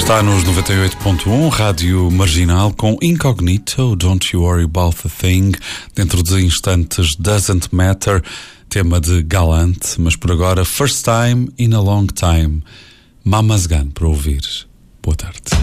Está nos 98.1, Rádio Marginal, com Incognito, Don't You Worry About a Thing. Dentro de instantes, Doesn't Matter, tema de Galante, mas por agora, First Time in a Long Time. Mama's Gun para ouvir. Boa tarde.